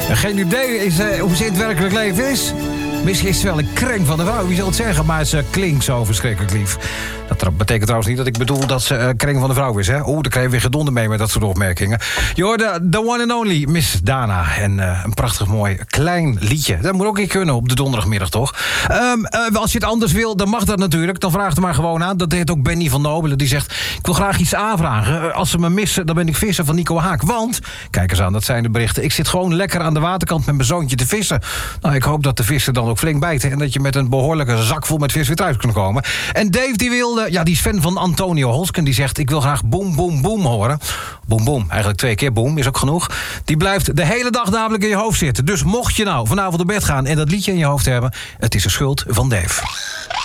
Geen idee hoe ze in het werkelijk leven is. Misschien is het wel een kreng van de vrouw, wie zal het zeggen? Maar ze klinkt zo verschrikkelijk lief. Dat betekent trouwens niet dat ik bedoel dat ze kreng van de vrouw is, hè? Dan krijg je weer gedonder mee met dat soort opmerkingen. Je hoorde The One and Only, Miss Dana. En een prachtig mooi klein liedje. Dat moet ook een keer kunnen op de donderdagmiddag, toch? Als je het anders wil, dan mag dat natuurlijk. Dan vraag er maar gewoon aan. Dat deed ook Benny van Nobelen. Die zegt, ik wil graag iets aanvragen. Als ze me missen, dan ben ik visser van Nico Haak. Want, kijk eens aan, dat zijn de berichten. Ik zit gewoon lekker aan de waterkant met mijn zoontje te vissen. Nou, ik hoop dat de vissen dan ook flink bijten. En dat je met een behoorlijke zak vol met vis weer thuis kunt komen. En Dave, die wilde... die is fan van Antonio Holsken. Die zegt, ik wil graag boom, boom, boom horen. Boom, boom. Eigenlijk 2 keer boom, is ook genoeg. Die blijft de hele dag namelijk in je hoofd zitten. Dus mocht je nou vanavond op bed gaan en dat liedje in je hoofd hebben... het is de schuld van Dave.